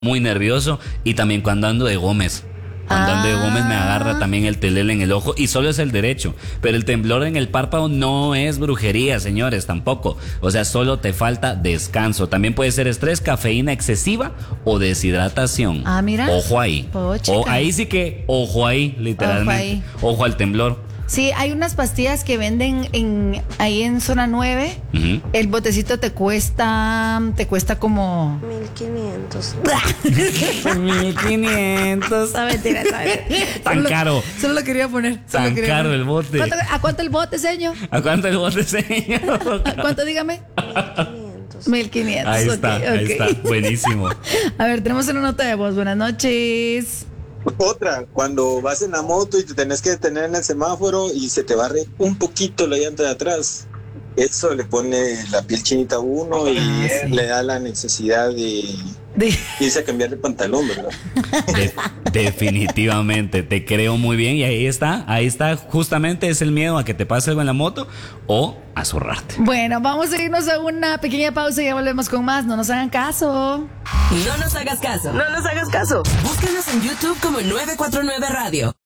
muy nervioso, y también cuando ando de Gómez. Cuando ando de Gómez me agarra también el telele en el ojo, y solo es el derecho. Pero el temblor en el párpado no es brujería, señores, tampoco. O sea, solo te falta descanso. También puede ser estrés, cafeína excesiva o deshidratación. Mira. Ojo ahí. Ahí sí que, ojo ahí, literalmente. Ojo al temblor. Sí, hay unas pastillas que venden ahí en zona 9. Uh-huh. El botecito te cuesta como 1,500. 1,500. No, mentira. Tan caro. Solo lo quería poner. Tan caro el bote. ¿A cuánto el bote, señor? ¿A cuánto el bote, señor? ¿A cuánto, dígame? 1,500. Ahí está, ahí está. Buenísimo. A ver, tenemos una nota de voz. Buenas noches. Otra, cuando vas en la moto y te tenés que detener en el semáforo y se te barre un poquito la llanta de atrás, eso le pone la piel chinita a uno y le da la necesidad de irse a cambiar de pantalón, ¿verdad? Definitivamente, te creo muy bien, y ahí está, justamente es el miedo a que te pase algo en la moto o a zurrarte. Bueno, vamos a irnos a una pequeña pausa y ya volvemos con más. No nos hagan caso. No nos hagas caso. No nos hagas caso. Búscanos en YouTube como 949 Radio.